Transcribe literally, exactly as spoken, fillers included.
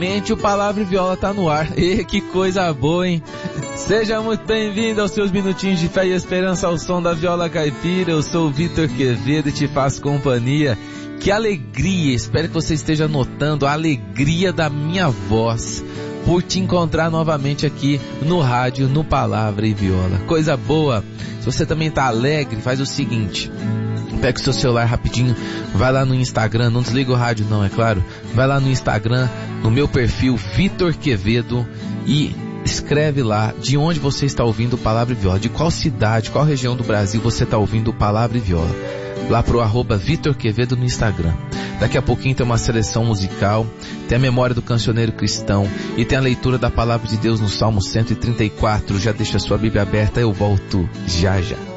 O Palavra e Viola tá no ar. E que coisa boa, hein? Seja muito bem-vindo aos seus minutinhos de fé e esperança ao som da viola caipira. Eu sou o Vitor Quevedo e te faço companhia. Que alegria, espero que você esteja notando a alegria da minha voz por te encontrar novamente aqui no rádio, no Palavra e Viola. Coisa boa. Se você também tá alegre, faz o seguinte: pega o seu celular rapidinho, vai lá no Instagram, não desliga o rádio não, é claro. Vai lá no Instagram, no meu perfil Vitor Quevedo, e escreve lá de onde você está ouvindo o Palavra e Viola, de qual cidade, qual região do Brasil você está ouvindo o Palavra e Viola. Lá pro arroba Vitor Quevedo no Instagram. Daqui a pouquinho tem uma seleção musical, tem a memória do cancioneiro cristão e tem a leitura da Palavra de Deus no Salmo cento e trinta e quatro. Já deixa a sua Bíblia aberta, eu volto já já.